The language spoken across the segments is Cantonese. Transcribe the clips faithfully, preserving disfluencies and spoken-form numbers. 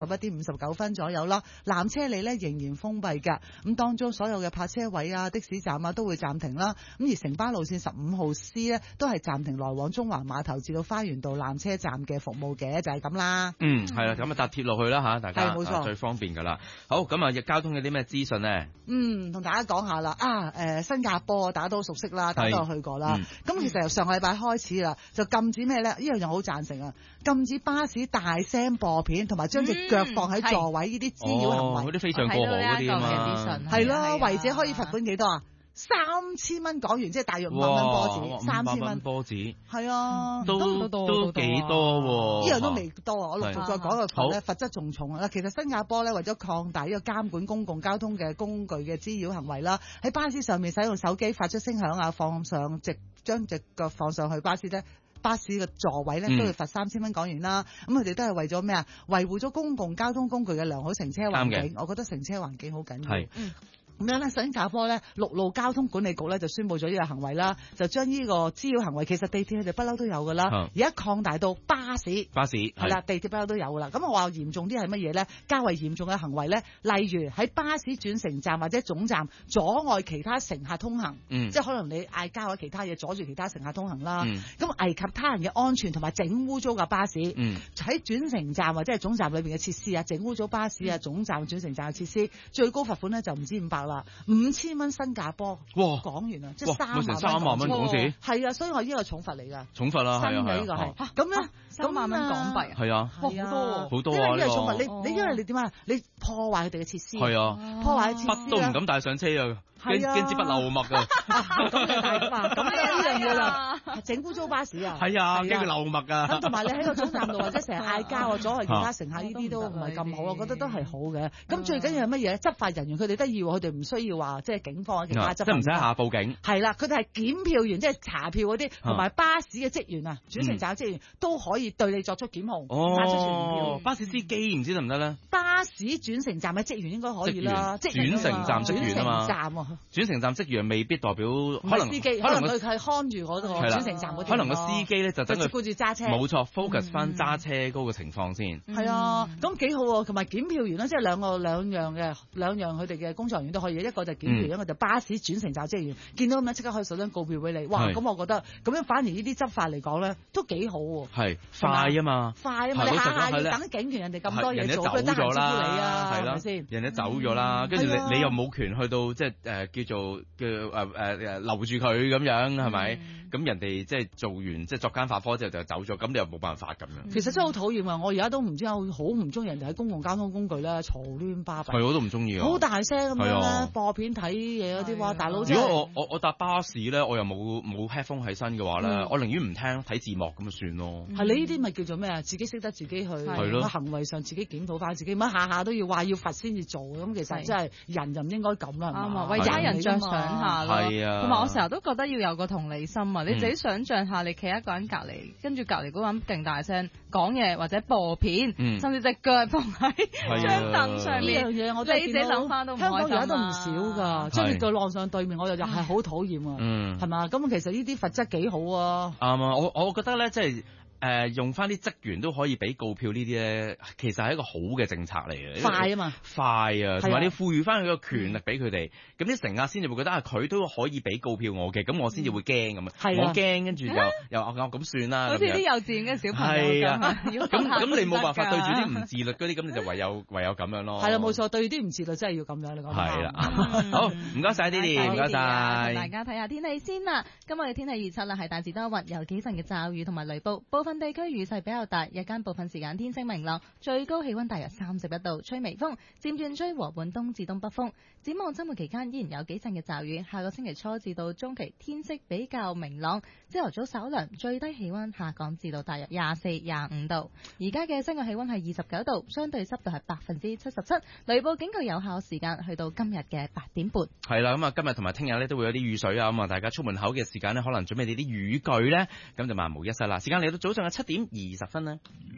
一點五十九分左右啦，纜車里咧仍然封閉㗎。咁當中所有嘅泊車位啊、的士站啊都會暫停啦。咁而城巴路線十五號 C 咧都係暫停來往中環碼頭至到花園道纜車站嘅服務嘅，就係咁啦。 嗯，係啦，咁啊搭鐵落去啦嚇，大家係冇錯， 最方便㗎啦。好，咁啊，交通有啲咩資訊呢？ 嗯，同大家講下啦。啊，誒、呃、新加坡大家都熟悉啦，大家都有去過啦。咁、嗯、其實由上個禮拜開始啦，就禁止咩咧？呢樣嘢好贊成啊！禁止巴士大聲播片，同埋將隻腳放喺座位呢啲滋擾行為。 嗰啲飛上過河嗰啲啊嘛。 係咯，違者可以罰款幾多啊？三千蚊港元，即係大約五百蚊波子，三千蚊波子， 係啊， 都都都幾多喎？ 呢樣都未多，我陸續再講個條咧，罰則仲重啊！其實新加坡咧為咗擴大呢個監管公共交通嘅工具嘅滋擾行為啦，喺巴士上面使用手機發出聲響啊，放上直將隻腳放上去巴士咧，巴士嘅座位咧都要罰三千蚊港元啦。咁佢哋都係為咗咩啊？維護咗公共交通工具嘅良好乘車環境。我覺得乘車環境好緊要。係。嗯咁樣咧，新加坡咧陸路交通管理局咧就宣布咗呢個行為啦，就將呢個滋擾行為，其實地鐵佢哋不嬲都有噶啦，而家擴大到巴士， 巴士係啦，地鐵不嬲都有噶啦。咁我話嚴重啲係乜嘢咧？較為嚴重嘅行為咧，例如喺巴士轉乘站或者總站阻礙其他乘客通行，嗯、即係可能你嗌交或者其他嘢阻住其他乘客通行啦。咁、嗯、危及他人嘅安全同埋整污糟嘅巴士，喺、嗯、轉乘站或者係總站裏邊嘅設施啊，整污糟巴士啊、總站轉乘站嘅設施，最高罰款咧就唔知五百啦。五千蚊新加坡，哇！講完啊，即係三萬蚊， 三萬蚊港紙， 係啊，所以我呢個重罰嚟㗎， 重罰啦， 新嘅呢個係，咁咧三萬蚊港幣， 係啊， 好多好多啊， 因為呢個重罰，你你因為你點啊？你破壞佢哋嘅設施， 係啊， 破壞設施， 筆都唔敢帶上車啊！驚驚支筆漏墨啊！ 咁就係嘛，咁呢樣嘢啦，整污糟巴士啊！ 係啊，驚佢漏墨啊！ 咁同埋你喺個總站度或者成日嗌交啊，阻礙其他乘客呢啲都唔係咁好，我覺得都係好嘅。咁最緊要係乜嘢？執法人員佢哋得意喎，佢哋唔需要話即係警方其他執法， 即係唔使下報警。係啦，佢哋係檢票員，即係查票嗰啲，同埋巴士嘅職員啊，轉乘站嘅職員都可以對你作出檢控，發出傳票。 巴士司機唔知得唔得咧？ 巴士轉乘站嘅職員應該可以啦， 轉乘站職員啊嘛，轉乘站職員未必代表可能司機，可能佢係看住嗰個轉乘站嗰啲， 可能個司機咧就真係顧住揸車， 冇錯 focus 翻揸車嗰個情況先。 係啊，咁幾好喎，同埋檢票員咧，即係兩個兩樣嘅兩樣，佢哋嘅工作人員都可以，一個就檢票員，一個就巴士轉乘站職員，見到咁樣即刻可以手張告票俾你。哇，咁我覺得咁樣反而呢啲執法嚟講咧都幾好喎。 係快啊嘛， 快啊嘛，你下下要等警員，人哋咁多嘢做，佢得閒招呼你啊，係咪先？ 人哋走咗啦，跟住你你又冇權去到即係誒叫做叫誒誒誒留住佢咁樣係咪？咁人哋即係做完即係作奸犯科之後就走咗，咁你又冇辦法咁樣。 其實真係好討厭啊！我而家都唔知，我好唔中意人哋喺公共交通工具咧嘈亂巴閉。 係我都唔中意啊！ 好大聲咁樣咧播片睇嘢嗰啲話，大佬。 如果我我我搭巴士咧，我又冇冇 headphone 喺身嘅話咧，嗯、我寧願唔聽睇字幕咁就算咯。 係、嗯、你呢啲咪叫做咩啊？自己識得自己去，喺行為上自己檢討翻自己，唔好下下都要話要罰先至做。咁其實真係人就唔應該咁啦。 啱啊，為他人着想下咯。 係啊， 同埋我成日都覺得要有個同理心啊！你自己想象下，你企一個人隔離，跟住隔離嗰個人勁大聲講嘢或者播片，嗯、甚至隻腳放喺張凳上面，呢樣嘢我都見到。香港而家都唔少㗎，將隻腳晾上對面，我又又係好討厭啊！嗯，係嘛？咁其實呢啲罰則幾好啊！ 啱啊！我我覺得咧，即係。誒、呃、用翻啲職員都可以俾告票呢啲咧，其實係一個好嘅政策嚟嘅。 快啊嘛， 快啊，同埋你賦予翻佢個權力俾佢哋，咁啲乘客先至會覺得啊，佢都可以俾告票我嘅，咁我先至會驚咁啊。我驚跟住又又我咁算啦。 好似啲幼稚園嘅小朋友咁啊。咁咁你冇辦法對住啲唔自律嗰啲，咁你就唯有唯有咁樣咯。 係啦，冇錯，對啲唔自律真係要咁樣。你講係啦，好唔該晒 Didi，唔該晒。 大家睇下天氣先啦。今日嘅天氣預測啦係大致多雲，有幾陣嘅驟雨同埋雷暴，部分地區雨勢比較大，日間部分時間天色明朗，最高氣溫大約三十一度，吹微風，漸轉吹和緩東至東北風。展望周末期間依然有幾陣嘅驟雨，下個星期初至到中期天色比較明朗，朝頭早稍涼，最低氣溫下降至到大約廿四、廿五度。而家嘅室外氣溫係二十九度，相對濕度係百分之七十七，雷暴警告有效時間去到今日嘅八點半。 係啦，咁啊今日同埋聽日咧都會有啲雨水啊，咁啊大家出門口嘅時間咧，可能準備你啲雨具咧，咁就萬無一失啦。時間嚟到早上嘅七點二十分啦。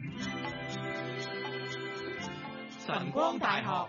晨光大學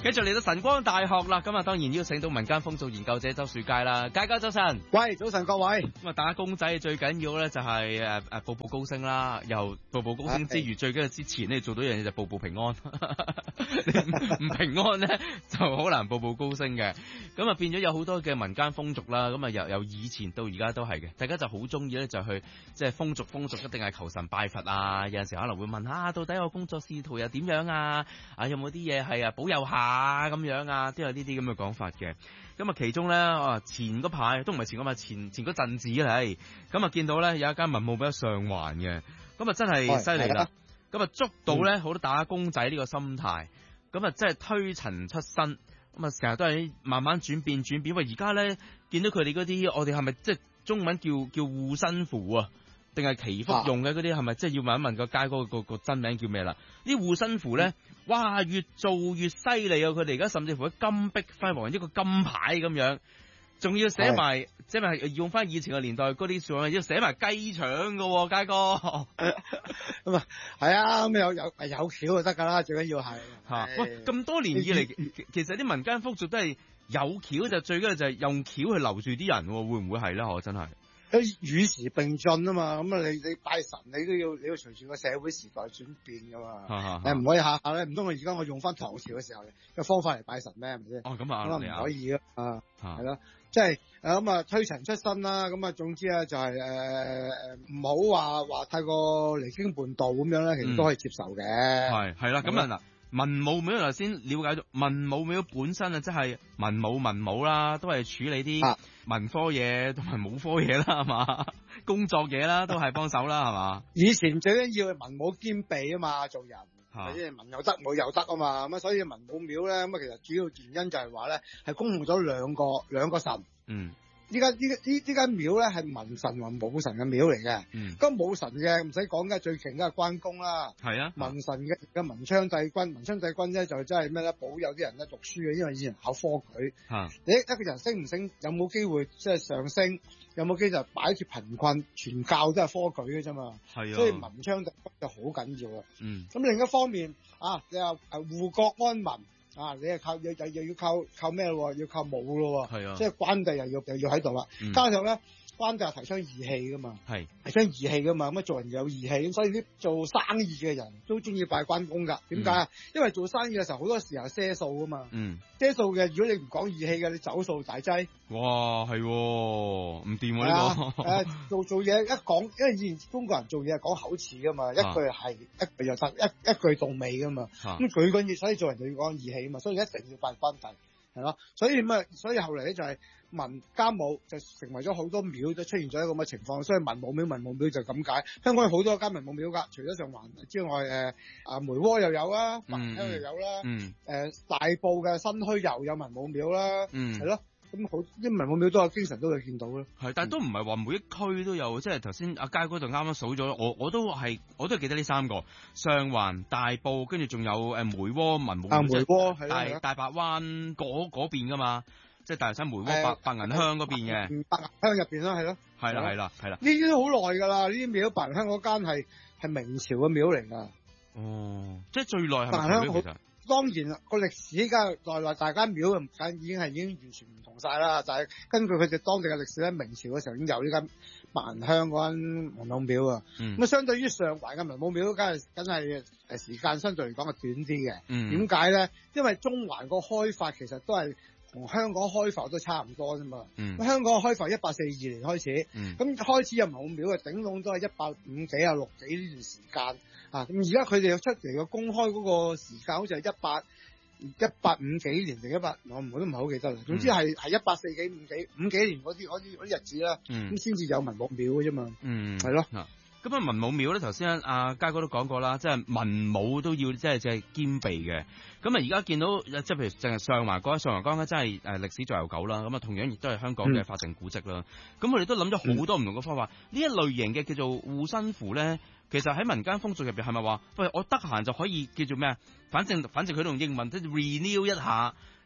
繼續嚟到晨光大學啦，咁啊當然邀請到民間風俗研究者周樹佳啦，佳佳早晨。 喂，早晨各位。 咁啊打工仔最緊要咧就係誒誒步步高升啦，又步步高升之餘，最緊要之前咧做到一樣嘢就步步平安。你唔平安咧就好難步步高升嘅。咁啊變咗有好多嘅民間風俗啦，咁啊由由以前到而家都係嘅，大家就好中意咧就去即係風俗風俗一定係求神拜佛啊，有陣時可能會問下到底我工作仕途又點樣啊？啊有冇啲嘢係啊保佑下啊咁樣啊，都有呢啲咁嘅講法嘅。咁啊其中咧啊前嗰排都唔係前嗰排，前前嗰陣子嚟，咁啊見到咧有一間文武俾咗上環嘅，咁啊真係犀利啦。咁啊捉到咧好多打工仔呢個心態，咁啊真係推陳出新，咁啊成日都係慢慢轉變轉變。喂而家咧見到佢哋嗰啲，我哋係咪即係中文叫叫護身符啊？定係祈福用嘅嗰啲係咪即係要問一問個街嗰個個個真名叫咩啦？啲護身符咧，哇越做越犀利啊！佢哋而家甚至乎金碧輝煌一個金牌咁樣，仲要寫埋即係用翻以前嘅年代嗰啲數，要寫埋雞腸噶，佳哥。 咁啊係啊，咁有有有橋就得噶啦，最緊要係吓。喂，咁多年以嚟，其實啲民間風俗都係有橋就最緊要就係用橋去留住啲人，會唔會係咧？我真係。 與時並進啊嘛，咁啊你你拜神你都要你要隨住個社會時代轉變噶嘛，你唔可以下下咧，唔通我而家我用翻唐朝嘅時候嘅方法嚟拜神咩？係咪先？ 哦咁啊， 咁啊唔可以噶啊，係咯，即係咁啊推陳出新啦，咁啊總之咧就係誒誒唔好話話太過離經叛道咁樣咧，其實都可以接受嘅。係係啦，咁啊嗱。文武廟頭先了解到，文武廟本身啊，即係文武文武啦，都係處理啲文科嘢同埋武科嘢啦，係嘛？工作嘢啦，都係幫手啦，係嘛？ 以前最緊要文武兼備啊嘛，做人，係即係文又得，武又得啊嘛，咁啊，所以文武廟咧，咁啊，其實主要原因就係話咧，係供奉咗兩個兩個神，嗯。依家依呢呢間廟咧係文神同武神嘅廟嚟嘅，咁、嗯、武神嘅唔使講嘅，最勁嘅係關公啦，係啊，文神嘅嘅文昌帝君，文昌帝君咧就真係咩咧，保佑啲人咧讀書嘅，因為以前考科舉，啊、你一個人升唔升，有冇機會即係上升，有冇機會就擺脫貧困，傳教都係科舉嘅啫嘛，係啊，所以文昌帝君就好緊要啊，嗯，咁另一方面啊，你話誒護國安民。啊！你係靠又又又要靠靠咩咯？要靠武咯，係啊！即係關帝又要又要喺度啦。嗯、加上咧，關帝係提倡義氣噶嘛，係提倡義氣噶嘛。咁啊，做人有義氣，所以啲做生意嘅人都中意拜關公噶。點解啊？嗯、因為做生意嘅時候好多時候賒數噶嘛。嗯，賒數嘅，如果你唔講義氣嘅，你走數大劑。哇，係唔掂喎呢個。誒、啊，做做嘢一講，因為以前中國人做嘢係講口齒噶嘛，一句係、啊、一句又得，一一句到尾噶嘛。咁佢嗰嘢，所以做人就要講義氣啊嘛，所以一定要拜關帝，係咯。所以咁啊，所以後嚟咧就係文加武就成為咗好多廟都出現咗一個咁嘅情況，所以文武廟文武廟就咁解。香港有好多間文武廟噶，除咗上環之外，誒啊梅窩又有啦，白香又有啦，誒、嗯呃、大埔嘅新墟又有文武廟啦，係、嗯、咯。咁好啲文武廟都有，經常都會見到咯。係，但係都唔係話每一區都有，即係頭先阿佳哥就啱啱數咗，我我都係我都係記得呢三個：上環、大埔，跟住仲有誒梅窩文武廟。啊，梅窩係大大白灣嗰嗰邊噶嘛，即係大嶼山梅窩白白銀鄉嗰邊嘅。白銀鄉入邊啦，係咯。係啦，係啦，係啦。呢啲都好耐㗎啦，呢啲廟白銀鄉嗰間係係明朝嘅廟嚟㗎。哦，即係最耐係白銀鄉其實。當然啦，個歷史依家內內大間廟咁緊已經係已經完全唔同晒啦。就係根據佢哋當地嘅歷史咧，明朝嘅時候已經有呢間白銀鄉嗰間文武廟啊。咁啊、嗯，相對於上環嘅文武廟，梗係梗係誒時間相對嚟講係短啲嘅。點解咧？因為中環個開發其實都係同香港開發都差唔多啫嘛。咁、嗯、香港嘅開發一八四二年開始，咁、嗯、開始有文武廟嘅，頂籠都係一八五幾啊六幾呢段時間。啊！咁而家佢哋出嚟嘅公開嗰個時間好似係一八一八五幾年定一八，我唔我都唔係好記得啦。總之係係一八四幾五幾五幾年嗰啲嗰啲嗰啲日子啦。咁先至有文武廟嘅啫嘛。嗯，係咯。咁啊，文武廟咧，頭先阿佳哥都講過啦，即係文武都要即係即係兼備嘅。咁啊，而家見到即係譬如淨係上環崗，上環崗咧真係誒歷史最悠久啦。咁啊，同樣亦都係香港嘅法定古蹟啦。咁我哋都諗咗好多唔同嘅方法。呢、嗯、一類型嘅叫做護身符咧，其實喺民間風俗入邊係咪話，喂，我得閒就可以叫做咩啊？反正反正佢用英文即係 renew 一下。咁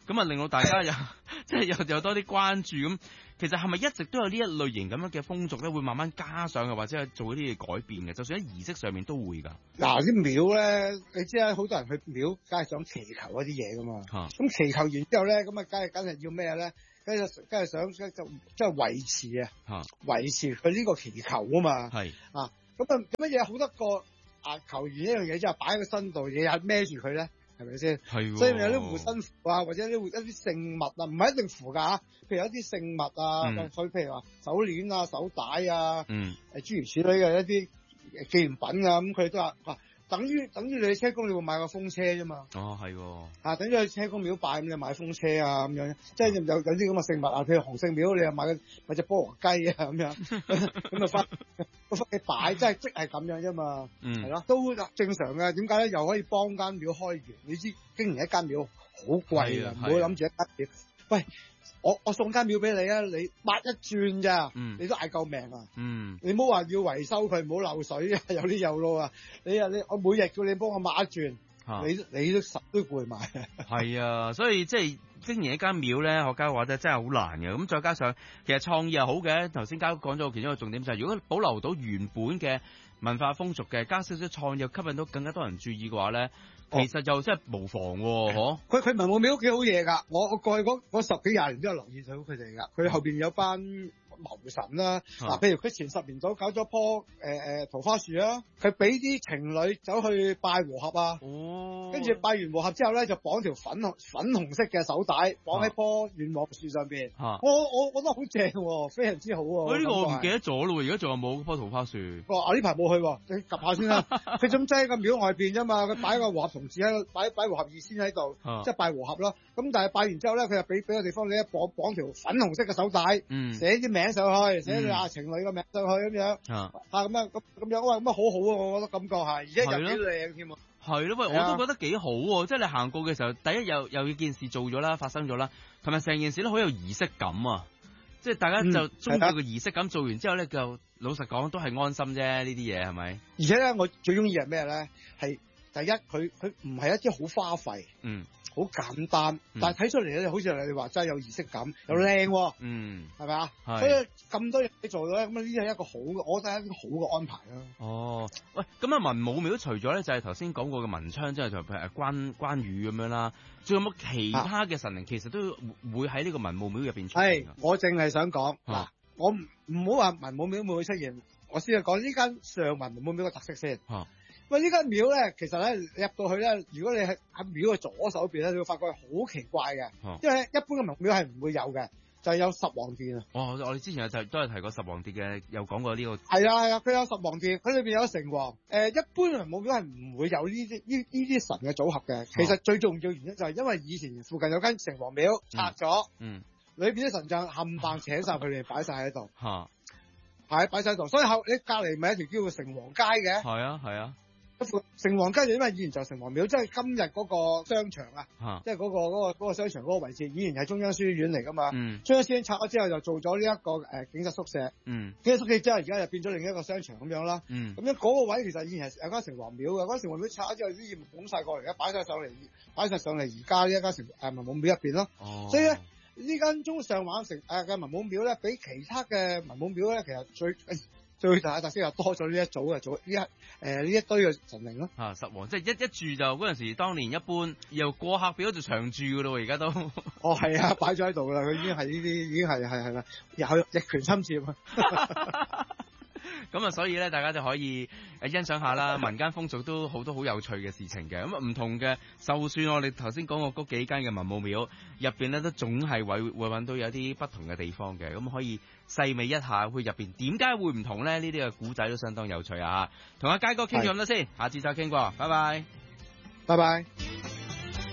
咁啊令到大家又即係又有多啲關注咁。其實係咪一直都有呢一類型咁樣嘅風俗咧，會慢慢加上嘅，或者係做一啲嘢改變嘅？就算喺儀式上面都會㗎。 嗱啲廟咧，你知啦，好多人去廟，梗係想祈求一啲嘢噶嘛。咁、啊、祈求完之後咧，咁啊，梗係梗係要咩咧？梗係梗係想即係即係維持啊，維持佢呢個祈求啊嘛。係啊，咁啊咁乜嘢好得過啊？求完一樣嘢之後擺喺個身度，日日孭住佢咧。係咪先？係，所以咪有啲護身符啊，或者啲一啲聖物啊，唔係一定符㗎。譬如有一啲聖物啊，佢、嗯、譬如話手鏈啊、手帶啊，嗯，誒諸如此類嘅一啲紀念品啊，咁佢都話啊，等於等於你去車公，你會買個風車啫嘛。哦，係喎。啊，等於去車公廟拜咁，你買風車啊咁樣，即係有有啲咁嘅聖物啊，譬如洪聖廟，你又買個買隻菠蘿雞啊咁樣，咁啊翻。個福氣擺，即係即係咁樣啫嘛，係、嗯、咯，都正常嘅。點解咧？又可以幫間廟開源？你知經營一間廟好貴啊，唔好諗住一間廟。喂，我我送間廟俾你啊，你抹一轉咋、嗯？你都嗌救命啊！嗯，你唔好話要維修佢，唔好漏水啊，有啲有路啊。你啊，你我每日叫你幫我抹一轉，啊、你你都實都攰埋。係啊，所以即係。經營一間廟咧，學家話咧真係好難嘅。咁再加上其實創意係好嘅，頭先家講咗其中一個重點就係、是，如果保留到原本嘅文化風俗嘅，加少少創意，吸引到更加多人注意嘅話咧，其實就真係無妨喎，嗬、哦。佢佢文武廟幾好嘢㗎，我我過去嗰嗰十幾廿年都有留意到佢哋㗎。佢後邊有班謀神啦，嗱、啊，譬如佢前十年左搞咗棵誒誒、呃、桃花樹啊，佢俾啲情侶走去拜和合啊，哦，跟住拜完和合之後咧，就綁條粉紅粉紅色嘅手帶綁喺棵願望樹上邊、啊，我我我覺得好正，非常之好喎。呢、這個我唔記得咗咯，而家仲有冇棵桃花樹？我呢排冇去，你及下先啦。佢咁擠喺個廟外邊啫嘛，佢擺個和合同志喺度，擺擺和合二仙喺度，即係拜和合咯。咁但係拜完之後咧，佢又俾俾個地方你一綁綁條粉紅色嘅手帶，嗯，寫啲名上去，寫你啊情侶個名上去咁樣，啊咁樣咁咁樣，哇咁啊好好啊，我覺得感覺係，而且又幾靚添。係咯，喂，我都覺得幾好喎，即係你行過嘅時候，第一又又要件事做咗啦，發生咗啦，同埋成件事都好有儀式感啊！即係大家就中意個儀式感，做完之後咧，就老實講都係安心啫，呢啲嘢係咪？而且咧，我最中意係咩咧？係第一，佢佢唔係一啲好花費，嗯。好簡單，但係睇出嚟咧，好似你話真係有儀式感，又靚，嗯，係咪啊？所以咁多嘢你做到咧，咁啊呢啲係一個好嘅，我覺得係一個好嘅安排啦。哦，喂，咁啊文武廟除咗咧就係頭先講過嘅文昌，即係就譬如誒關關羽咁樣啦，仲有冇其他嘅神靈、啊、其實都會喺呢個文武廟入邊出現？係，我淨係想講嗱、啊，我唔唔好話文武廟會唔會出現，我先係講呢間上文武廟嘅特色先。啊喂，呢間廟咧，其實咧入到去咧，如果你喺喺廟嘅左手邊咧，你會發覺係好奇怪嘅、哦，因為一般嘅文廟係唔會有嘅，就係、是、有十王殿啊。哦，我哋之前就都係提過十王殿嘅，有講過呢、這個。係啊係啊，佢有十王殿，佢裏邊有城隍。誒、呃，一般文武廟係唔會有呢啲呢呢啲神嘅組合嘅。其實最重要原因就係因為以前附近有間城隍廟拆咗，嗯，裏邊啲神像冚唪請晒佢哋擺晒喺度，嚇，係擺晒喺度，所以後你隔離咪一條叫做城隍街嘅。係啊係啊。城隍街就因為以前就城隍廟，即係今日嗰個商場啊，啊即係嗰、嗰個嗰、嗰個嗰個商場嗰個位置，以前係中央書院嚟噶嘛。嗯、中央書院拆咗之後，就做咗呢一個誒、呃、警察宿舍。嗯，警察宿舍之後，而家就變咗另一個商場咁樣啦。嗯，咁樣嗰個位其實以前係有間城隍廟嘅，嗰間城隍廟拆咗之後，啲嘢捧晒過嚟，而家擺晒上嚟，擺晒上嚟而家呢一間城誒文武廟入邊咯。哦，所以咧呢間中上環城誒嘅文武廟咧，比其他嘅文武廟咧，其實最。最大嘅特色又多咗呢一組嘅，做呢一誒呢一堆嘅神靈咯。啊，十王即係一一住就嗰陣時，當年一般由過客變咗做長住噶咯，而家都。哦，係啊，擺咗喺度啦，佢已經係呢啲，已經係係係啦，又有逆權侵佔啊。咁啊，所以咧，大家就可以誒欣賞下啦，民間風俗都好多好有趣嘅事情嘅。咁啊，唔同嘅，就算我哋頭先講過嗰幾間嘅文武廟入邊咧，都總係會會揾到有啲不同嘅地方嘅。咁可以細味一下，佢入邊點解會唔同咧？呢啲嘅古仔都相當有趣啊！同阿佳哥傾咗咁多先，下次再傾過，拜拜，拜拜。